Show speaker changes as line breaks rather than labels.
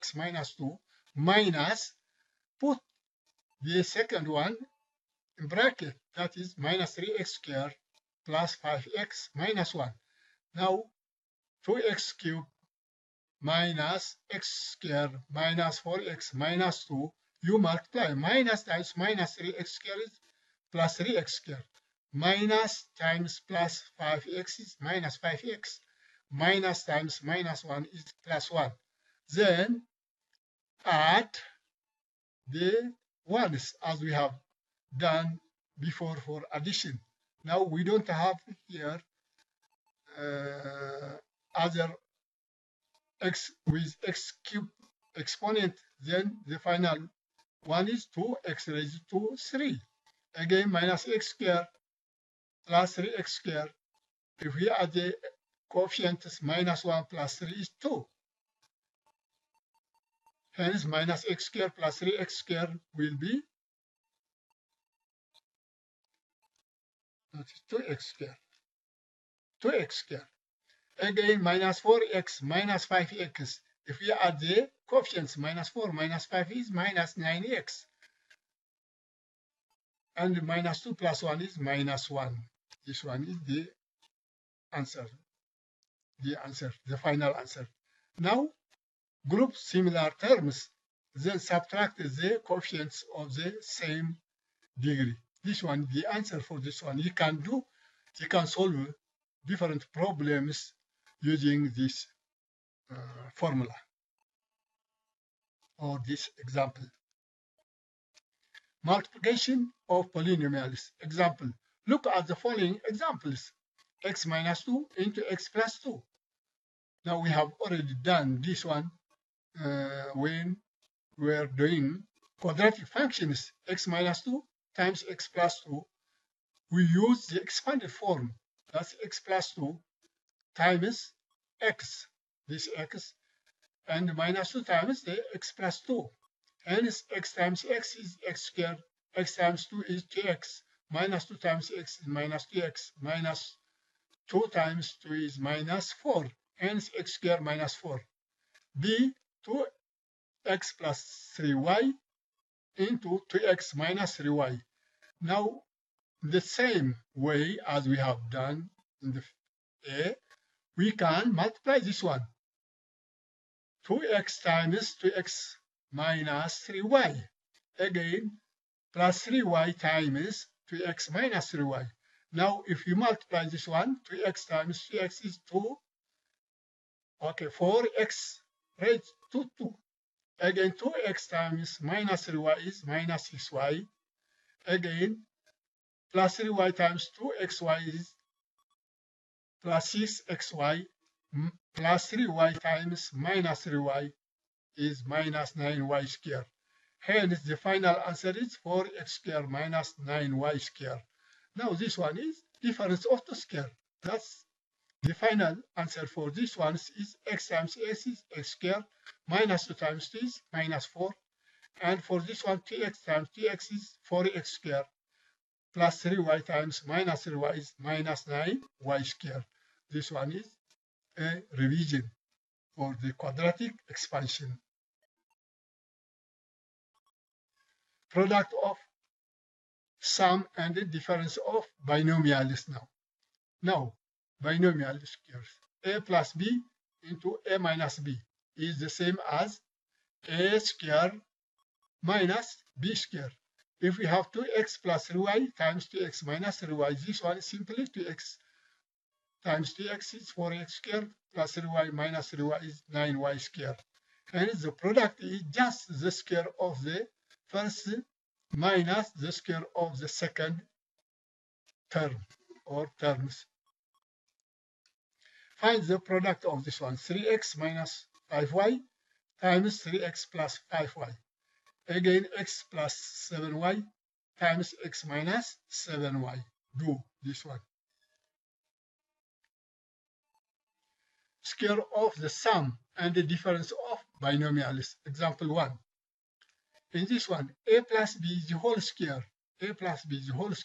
x minus 2 minus, put the second one in bracket, that is minus 3x squared plus 5x minus 1. Now 2x cubed minus x squared minus 4x minus 2, you multiply minus times minus 3x squared plus 3x squared, minus times plus 5x is minus 5x, minus times minus 1 is plus 1. Then add the ones as we have done before for addition. Now we don't have here other x with x cubed exponent, then the final one is 2x raised to 3. Again, minus x squared plus 3x squared. If we add the coefficients, minus 1 plus 3 is 2. Hence, minus x squared plus 3x squared will be 2x squared. 2x squared. Again, minus 4x minus 5x. If we add the coefficients, minus 4 minus 5 is minus 9x. And minus 2 plus 1 is minus 1. This one is the answer. The final answer. Now, group similar terms, then subtract the coefficients of the same degree. This one, the answer for this one, you can solve different problems using this formula or this example. Multiplication of polynomials. Example. Look at the following examples. X minus 2 into x plus 2. Now we have already done this one when we are doing quadratic functions. X minus 2 times x plus 2. We use the expanded form. That's x plus 2 times x, this x, and minus 2 times the x plus 2. Hence, x times x is x squared, x times 2 is 2x, minus 2 times x is minus 2x, minus 2 times 2 is minus 4, hence x squared minus 4. B, 2x plus 3y into 2x minus 3y. Now, the same way as we have done in the A, we can multiply this one. 2x times 2x minus 3y. Again, plus 3y times 2x minus 3y. Now, if you multiply this one, 2x times 2x is 2. Okay, 4x raised to 2. Again, 2x times minus 3y is minus 6y. Again, plus 3y times 2xy is plus 6xy. Plus 3y times minus 3y is minus 9y squared. Hence, the final answer is 4x squared minus 9y squared. Now, this one is difference of the square. That's the final answer for this one is x times x is x squared, minus 2 times 2 is minus 4. And for this one, 2x times 2x is 4x squared, plus 3y times minus 3y is minus 9y squared. This one is a revision for the quadratic expansion. Product of sum and the difference of binomials now. Now, binomial squares. A plus b into a minus b is the same as a squared minus b squared. If we have 2x plus 3y times 2x minus 3y, this one is simply 2x times 2x is 4x squared plus 3y minus 3y is 9y squared. Hence, the product is just the square of the first minus the square of the second term or terms. Find the product of this one, 3x minus 5y times 3x plus 5y. Again, x plus 7y times x minus 7y. Do this one. Square of the sum and the difference of binomials. Example 1. In this one, a plus b is the whole square. A plus b is the whole